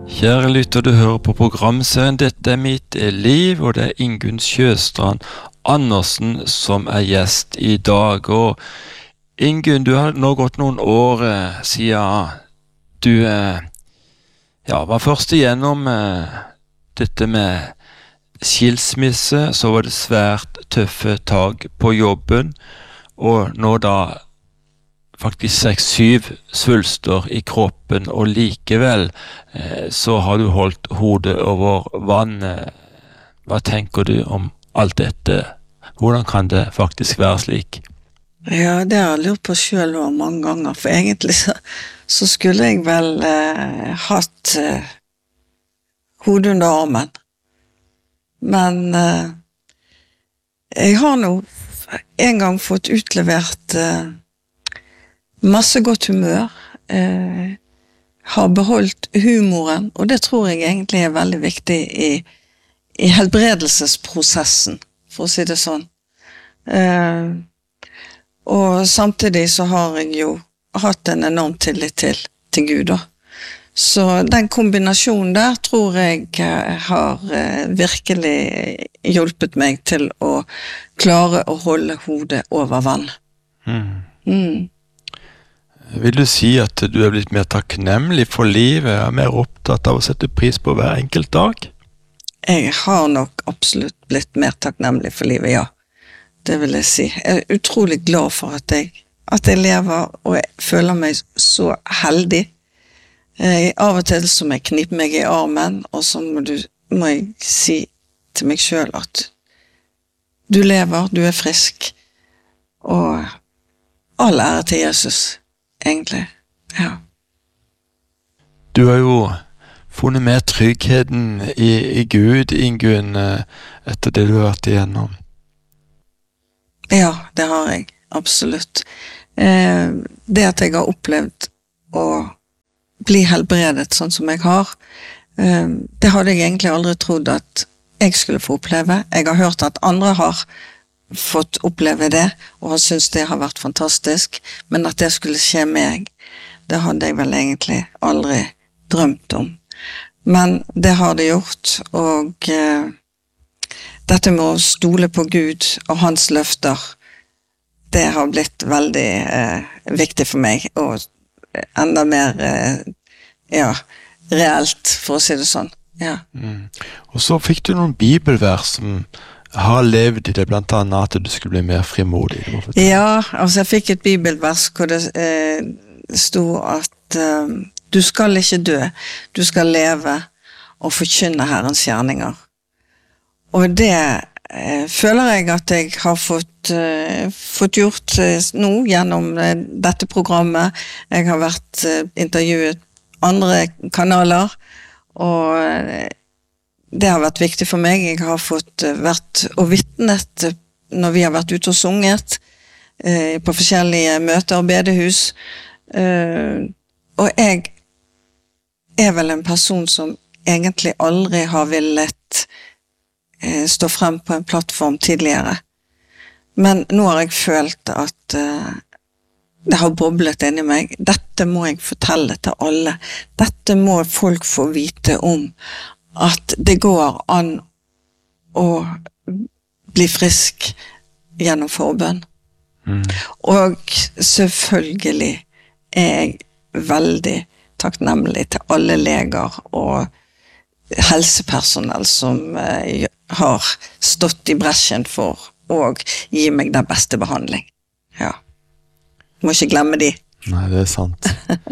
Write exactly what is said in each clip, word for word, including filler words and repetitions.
Kjære lytter, du hører på programserien Dette er mitt liv, og det er Ingunn Sjøstrand Andersen som er gjest i dag. Og Ingunn, du har nå gått noen år eh, siden du eh, ja, var først igjennom eh, dette med skilsmisse, så var det svært tøffe tag på jobben, og nå da faktisk seks-syv svulster i kroppen, og likevel eh, så har du holdt hodet over vann. Hva tenker du om alt dette? Hvordan kan det faktisk være slik? Ja, det har jeg lurt på selv og mange ganger, for egentlig så, så skulle jeg vel eh, hatt eh, hodet under armen. Men eh, jeg har nå en gang fått utlevert eh, masse godt humør, eh, har beholdt humoren, og det tror jeg egentlig er veldig viktig i, i helbredelsesprosessen, for å si det sånn. Eh, og samtidig så har jeg jo hatt en enorm tillit til, til Gud da. Så den kombinasjonen der tror jeg eh, har eh, virkelig hjulpet meg til å klare å holde hodet over vann. Mm. Mm. Vil du si at du er blitt mer takknemlig for livet, er mer opptatt av å sette pris på hver enkelt dag? Jeg har nok absolutt blitt mer takknemlig for livet, ja. Det vil jeg si. Jeg er utrolig glad for at jeg, at jeg lever, og jeg føler meg så heldig. Jeg, av og til som jeg kniper meg i armen, og så må, du, må jeg si til meg selv at du lever, du er frisk, og all ære til Jesus. Egentlig, ja. Du har jo funnet mer tryggheten i, i Gud, Ingunn, etter det du har vært igjennom. Ja, det har jeg, absolutt. Eh, det at jeg har opplevd å bli helbredet sånn som jeg har, eh, det hadde jeg egentlig aldri trodd at jeg skulle få oppleve. Jeg har hørt at andre har fått oppleve det, og har syntes det har vært fantastisk, men at det skulle skje meg, det hadde jeg vel egentlig aldri drømt om. Men det har det gjort, og eh, dette med å stole på Gud og hans løfter, det har blitt veldig eh, viktig for meg, og enda mer eh, ja, reelt, for å si det sånn. Ja. Mm. Og så fikk du noen bibelvers som har levd i det, blant annet at du skulle bli mer frimodig. Ja, altså jeg fikk et bibelvers hvor det eh, stod at eh, du skal ikke dø, du skal leve og forkynne Herrens gjerninger. Og det eh, føler jeg at jeg har fått, eh, fått gjort eh, nå gjennom eh, dette programmet. Jeg har vært eh, intervjuet andre kanaler, og eh, det har vært viktig for meg. Jeg har fått vært og vittnet når vi har vært ute og sunget eh, på forskjellige møter og bedehus. Eh, og jeg er vel en person som egentlig aldri har villet eh, stå frem på en plattform tidligere. Men nå har jeg følt at eh, det har boblet inni meg. Dette må jeg fortelle til alle. Dette må folk få vite om. At det går an å bli frisk gjennom forbønn. Mm. Og selvfølgelig er jeg veldig takknemlig til alle leger og helsepersonell som eh, har stått i bresjen for å gi meg den beste behandling. Ja. Må ikke glemme de. Nei, det er sant.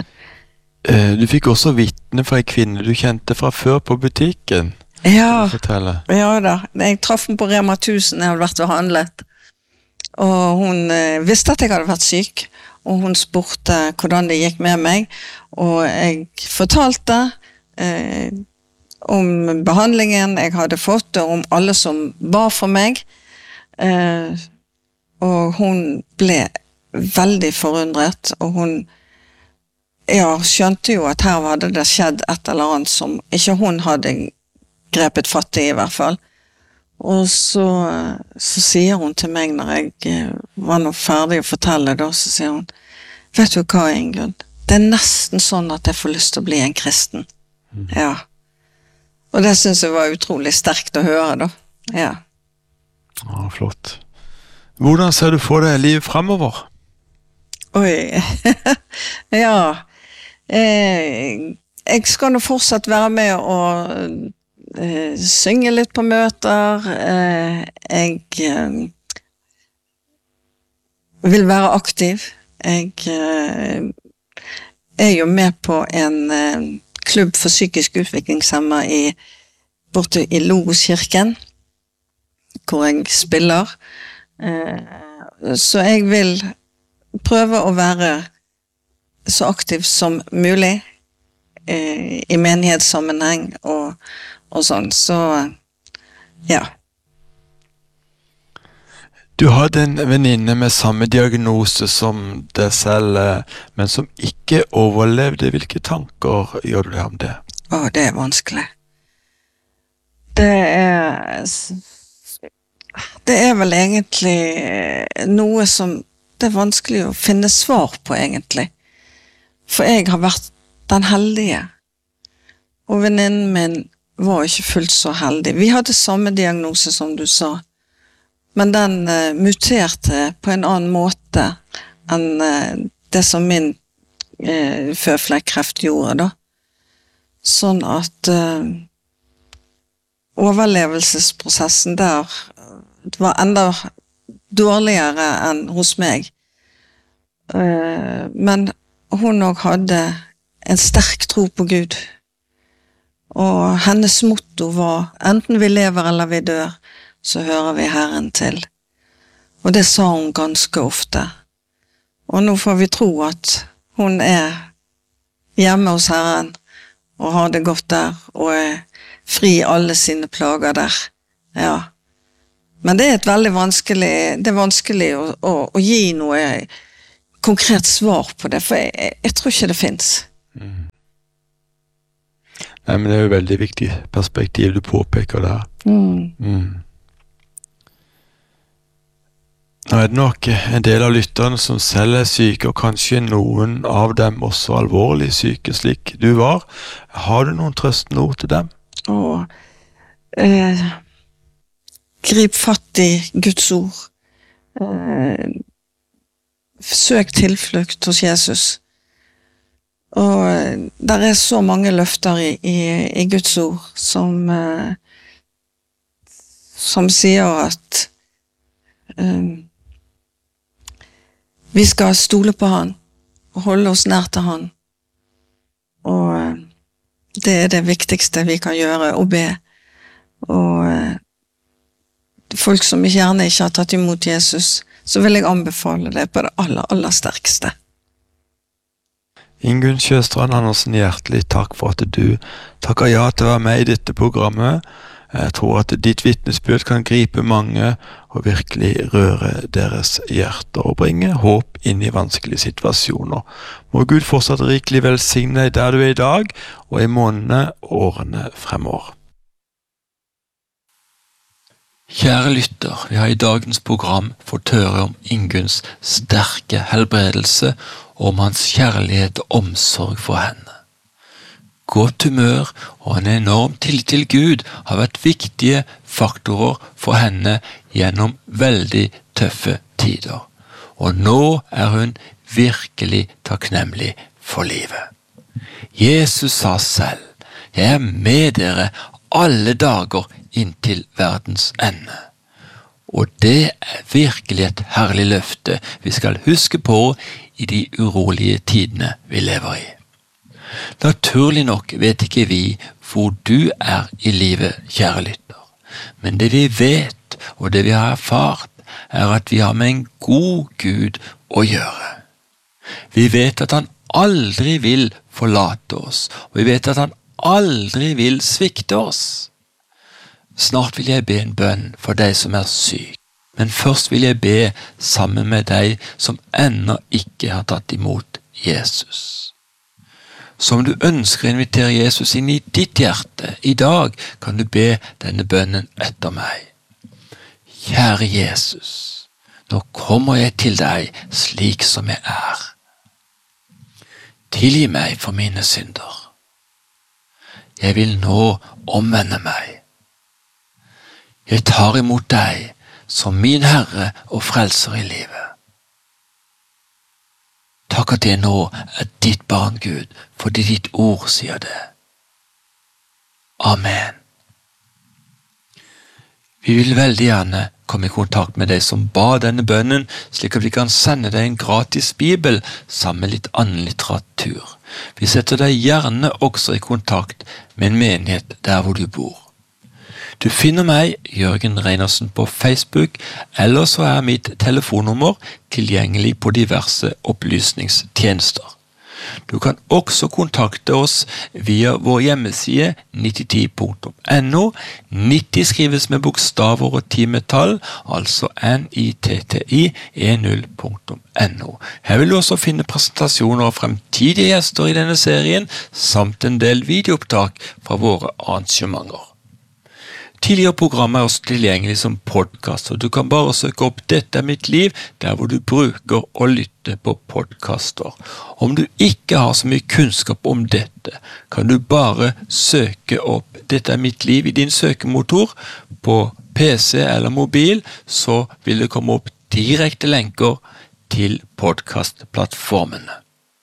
Du fikk også vitne fra en kvinne du kjente fra før på butikken. Ja, ja da. Jeg traff henne på Rema tusen, jeg hadde vært og handlet. Og hun eh, visste at jeg hadde vært syk, og hun spurte hvordan det gikk med meg. Og jeg fortalte eh, om behandlingen jeg hadde fått, og om alle som ba for meg. Eh, og hun ble veldig forundret, og hun ja, skjønte jo at her hadde det skjedd et eller annet som ikke hun hadde grepet fatt i i hvert fall. Og så, så sier hun til meg når jeg var nå ferdig å fortelle da, så sier hun, vet du hva, Ingunn? Det er nesten sånn at jeg får lyst til å bli en kristen. Mm. Ja. Og det synes jeg var utrolig sterkt å høre, da. Ja. Ja, flott. Hvordan ser du for deg livet fremover? Oi. Ja. Eh, jeg skal nå fortsatt være med og eh, synge litt på møter. Eh, jeg eh, vil være aktiv. Jeg eh, er jo med på en eh, klubb for psykisk utviklingshemmer i, borte i Logoskirken, hvor jeg spiller. Eh, så jeg vil prøve å være så aktiv som mulig eh, i menighetssammenheng og, og sånn. Så ja. Du hadde en venninne med samme diagnose som deg selv, men som ikke overlevde. Hvilke tanker gjør du deg om det? Å, det er vanskelig. Det er Det er vel egentlig noe som det er vanskelig å finne svar på, egentlig. For jeg har vært den heldige. Og venninnen min var ikke fullt så heldig. Vi hadde samme diagnose som du sa. Men den uh, muterte på en annen måte enn uh, det som min uh, føflekkreft gjorde, da. Sånn at uh, overlevelsesprosessen der var enda dårligere enn hos meg. Uh, men hun også hadde en sterk tro på Gud. Og hennes motto var, enten vi lever eller vi dør, så hører vi Herren til. Og det sa hun ganske ofte. Og nå får vi tro at hun er hjemme hos Herren, og har det godt der, og er fri alle sine plager der. Ja. Men det er et veldig vanskelig, det er vanskelig å, å, å gi noe konkret svar på det, for jeg, jeg, jeg tror ikke det finnes. Mm. Nei, men det er jo veldig viktig perspektiv du påpeker der. Mm. Mm. Nå er det nok en del av lytterne som selv er syke, og kanskje noen av dem også alvorlig syke, slik du var. Har du noen trøstende ord til dem? Og eh, grip fatt i Guds ord. Eh, søk tilflukt hos Jesus. Og eh, der er så mange løfter i, i, i Guds ord som, eh, som sier at eh, vi skal stole på han, og holde oss nær til han. Og det er det viktigste vi kan gjøre, å be. Og folk som gjerne ikke har tatt imot Jesus, så vil jeg anbefale det på det aller, aller sterkeste. Ingunn Sjøstrand Andersen, hjertelig takk for at du takker ja til å være med i dette programmet. Jeg tror at ditt vitnesbyrd kan gripe mange og virkelig røre deres hjerter og bringe håp inn i vanskelige situasjoner. Må Gud fortsatt rikelig velsigne deg der du er i dag, og i månedene og årene fremover. Kjære lytter, vi har i dagens program fått høre om Ingunns sterke helbredelse og om hans kjærlighet og omsorg for henne. Godt humør og en enorm tillit til Gud har vært viktige faktorer for henne gjennom veldig tøffe tider. Og nå er hun virkelig takknemlig for livet. Jesus sa selv, jeg er med dere alle dager inntil verdens ende. Og det er virkelig et herlig løfte vi skal huske på i de urolige tidene vi lever i. Naturlig nok vet ikke vi hvor du er i livet, kjære lytter. Men det vi vet, og det vi har erfart, er at vi har med en god Gud å gjøre. Vi vet at han aldri vil forlate oss, og vi vet at han aldri vil svikte oss. Snart vil jeg be en bønn for deg som er syk, men først vil jeg be sammen med deg som ennå ikke har tatt imot Jesus. Som du ønsker å invitere Jesus inn i ditt hjerte, i dag kan du be denne bønnen etter meg. Kjære Jesus, nå kommer jeg til deg slik som jeg er. Tilgi meg for mine synder. jeg vil nå omvende meg. Jeg tar imot deg som min Herre og Frelser i livet. Takk at jeg nå er ditt barn, Gud, fordi ditt ord sier det. Amen. Vi vil veldig gjerne komme i kontakt med deg som ba denne bønnen, slik at vi kan sende deg en gratis bibel sammen med litt annen litteratur. Vi setter deg gjerne også i kontakt med en menighet der hvor du bor. Du finner meg, Jørgen Reinersen, på Facebook, eller så er mitt telefonnummer tilgjengelig på diverse opplysningstjenester. Du kan også kontakte oss via vår hjemmeside nitti punktum no. nitti skrives med bokstaver og ti med tall, altså N I T T I ten punktum no. Her vil du også finne presentasjoner av fremtidige gjester i denne serien, samt en del videoopptak fra våre arrangementer. Tidligere programmer er også tilgjengelig som podcast, og du kan bare søke opp Dette er mitt liv, der hvor du bruker å lytte på podcaster. Om du ikke har så mye kunnskap om dette, kan du bare søke opp Dette er mitt liv i din søkemotor på P C eller mobil, så vil det komme opp direkte lenker til podcastplattformene.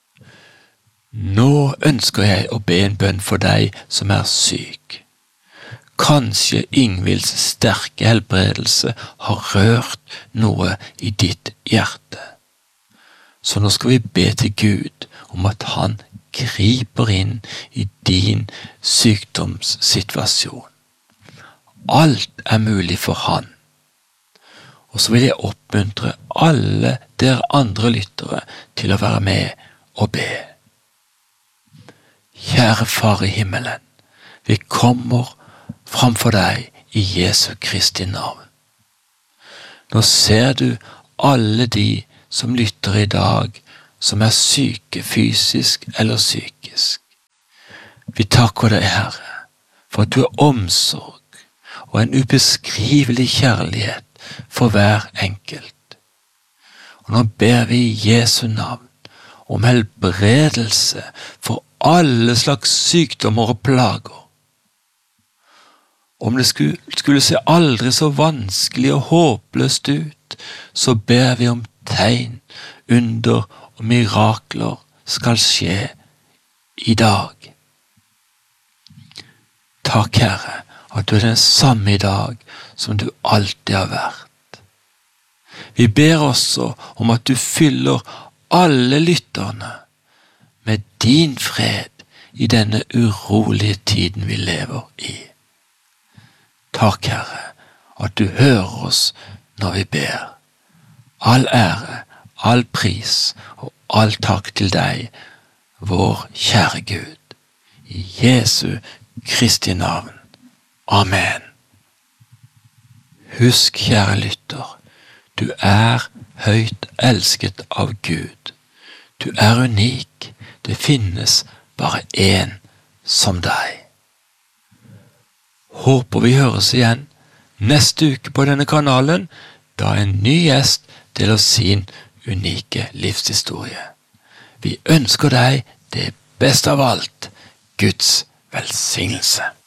Nå ønsker jeg å be en bønn for deg som er syk. Kanskje Ingvilds sterke helbredelse har rørt noe i ditt hjerte. Så nå skal vi be til Gud om at han griper inn i din sykdomssituasjon. Alt er mulig for han. Og så vil jeg oppmuntre alle dere andre lyttere til å være med og be. Kjære Far i himmelen, vi kommer framfor deg i Jesu Kristi navn. Nå ser du alle de som lytter i dag, som er syke fysisk eller psykisk. Vi takker deg, Herre, for at du har omsorg og en ubeskrivelig kjærlighet for hver enkelt. Og nå ber vi i Jesu navn om helbredelse for alle slags sykdommer og plager. Om det skulle, skulle se aldri så vanskelig og håpløst ut, så ber vi om tegn, under og mirakler skal skje i dag. Takk, Herre, at du er den samme i dag som du alltid har vært. Vi ber også om at du fyller alle lytterne med din fred i denne urolige tiden vi lever i. Takk, Herre, at du hører oss når vi ber. All ære, all pris og all takk til deg, vår kjære Gud. I Jesu Kristi navn. Amen. Husk, kjære lytter, du er høyt elsket av Gud. Du er unik. Det finnes bare én som deg. Håper vi høres igjen neste uke på denne kanalen, da en ny gjest deler sin unike livshistorie. Vi ønsker deg det beste av alt, Guds velsignelse.